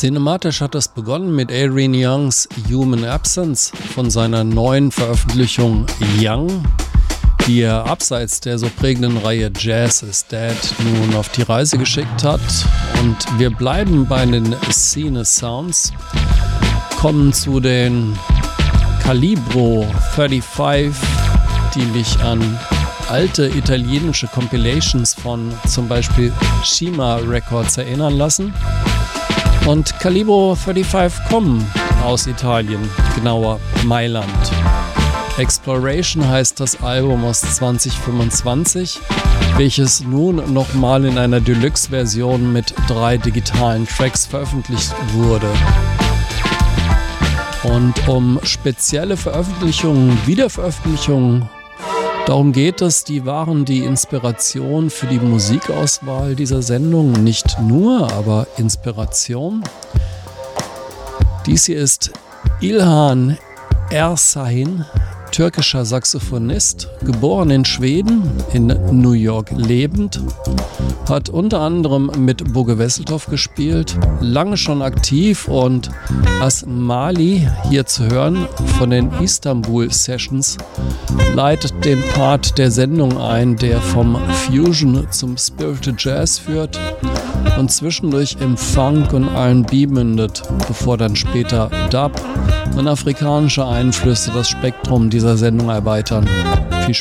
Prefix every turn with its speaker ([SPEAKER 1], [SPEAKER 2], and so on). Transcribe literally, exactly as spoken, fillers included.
[SPEAKER 1] Cinematisch hat es begonnen mit Adrian Youngs Human Absence von seiner neuen Veröffentlichung Young, die er abseits der so prägenden Reihe Jazz is Dead nun auf die Reise geschickt hat. Und wir bleiben bei den Scene Sounds, kommen zu den Calibro fünfunddreißig, die mich an alte italienische Compilations von zum Beispiel Shima Records erinnern lassen. Und Calibro fünfunddreißig kommen aus Italien, genauer Mailand. Exploration heißt das Album aus zwanzig fünfundzwanzig, welches nun nochmal in einer Deluxe-Version mit drei digitalen Tracks veröffentlicht wurde. Und um spezielle Veröffentlichungen, Wiederveröffentlichungen, darum geht es, die waren die Inspiration für die Musikauswahl dieser Sendung. Nicht nur, aber Inspiration. Dies hier ist Ilhan Ersahin, türkischer Saxophonist, geboren in Schweden, in New York lebend, hat unter anderem mit Boge Wesseltoft gespielt, lange schon aktiv und Asmali, hier zu hören, von den Istanbul Sessions, leitet den Part der Sendung ein, der vom Fusion zum Spirited Jazz führt und zwischendurch im Funk und R and B mündet, bevor dann später Dub und afrikanische Einflüsse das Spektrum dieser Sendung erweitern.